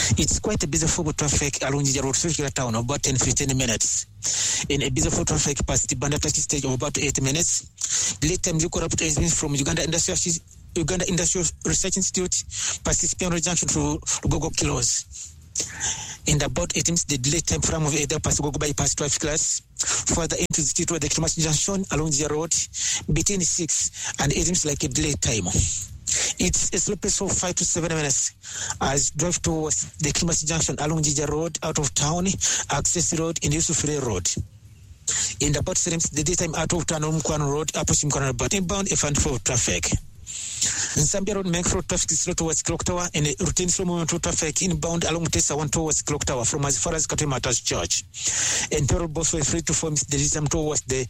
It's quite a busy foot traffic along the road circular town of about 10-15 minutes. In a busy foot traffic past the Banda taxi stage of about 8 minutes. The late time Luko Rapid is from Uganda Industrial Research Institute past Spiano Junction to Gogo Kilos. In about 8 minutes, the delay time frame of either past Gogo bypass traffic class further into the street where the Kilomas Junction along the road between 6 and 8 minutes like a delay time. It's a slow pace of 5 to 7 minutes as drive towards the Kilomas Junction along Jija Road, out of town, Access Road, and Yusufre Road. In about 7 minutes, the daytime out of town on Mkwano Road, approaching Mkwano Road, inbound F4 traffic. In Zambia Road, main road traffic is slow towards Clock Tower and routine slow movement traffic inbound along Tesa 1 towards Clock Tower from as far as Katimatas Church. And Perol Bosway 3 to 4 minutes, the daytime towards the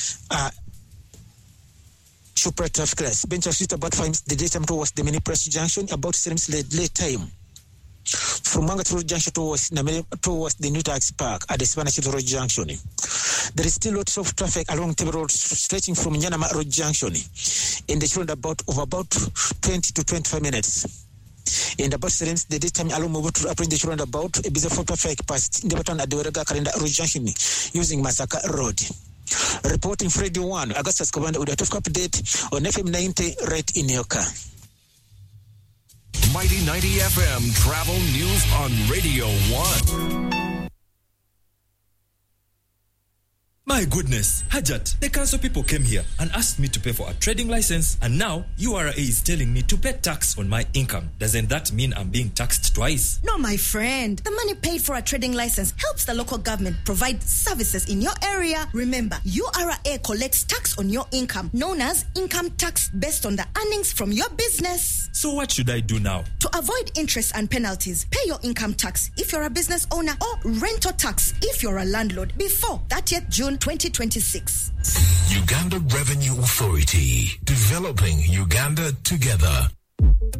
Super traffic class. Bench of Street about 5 minutes, the daytime towards the Mini Press Junction, about 7 minutes late time. From Mangat Road Junction towards the New Taxi Park at the Spanish Road Junction. There is still lots of traffic along Table Road stretching from Nyanama Road Junction in the roundabout of about 20 to 25 minutes. In the bus lanes, the daytime along move to approach the roundabout a busy foot traffic past in the button at the Warega Calendar Road Junction using Masaka Road. Reporting Freddy 1, Augustus Commander with a tough update on FM 90 right in your car. Mighty 90 FM Travel News on Radio 1. My goodness, Hajat, the council people came here and asked me to pay for a trading license, and now URA is telling me to pay tax on my income. Doesn't that mean I'm being taxed twice? No, my friend. The money paid for a trading license helps the local government provide services in your area. Remember, URA collects tax on your income, known as income tax based on the earnings from your business. So what should I do now? To avoid interest and penalties, pay your income tax if you're a business owner or rental tax if you're a landlord before 30th June 2026. Uganda Revenue Authority, developing Uganda together.